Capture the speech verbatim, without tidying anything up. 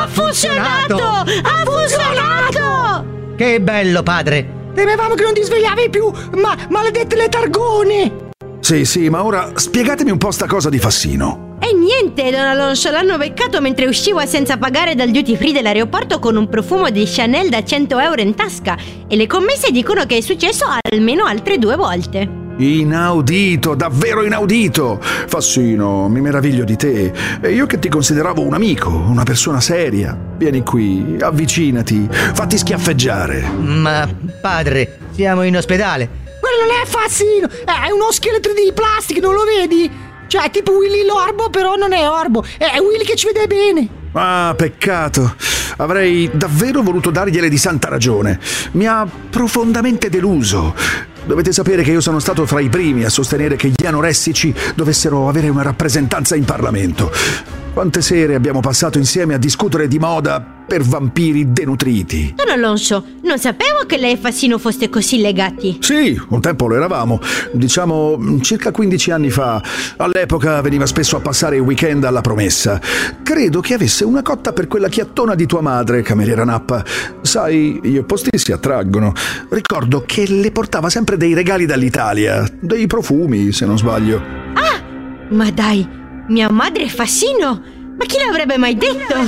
funzionato! Ha funzionato! Che bello, padre! Temevamo che non ti svegliavi più, ma maledette le targone! Sì, sì, ma ora spiegatemi un po' sta cosa di Fassino. E niente, Don Alonso, l'hanno beccato mentre usciva senza pagare dal duty free dell'aeroporto con un profumo di Chanel da cento euro in tasca. E le commesse dicono che è successo almeno altre due volte. Inaudito, davvero inaudito! Fassino, mi meraviglio di te. E io che ti consideravo un amico, una persona seria. Vieni qui, avvicinati, fatti schiaffeggiare. Ma, padre, siamo in ospedale. Quello non è Fassino, è uno scheletro di plastica, non lo vedi? Cioè, è tipo Willy l'orbo, però non è orbo. È Willy che ci vede bene. Ah, peccato. Avrei davvero voluto dargliele di santa ragione. Mi ha profondamente deluso. Dovete sapere che io sono stato fra i primi a sostenere che gli anoressici dovessero avere una rappresentanza in Parlamento. Quante sere abbiamo passato insieme a discutere di moda per vampiri denutriti. Don Alonso, non sapevo che lei e Fassino foste così legati. Sì, un tempo lo eravamo, diciamo circa quindici anni fa. All'epoca veniva spesso a passare i weekend alla Promessa. Credo che avesse una cotta per quella chiattona di tua madre, cameriera Nappa. Sai, gli opposti si attraggono. Ricordo che le portava sempre dei regali dall'Italia, dei profumi, se non sbaglio. Ah, ma dai, mia madre è Fassino? Ma chi l'avrebbe mai detto?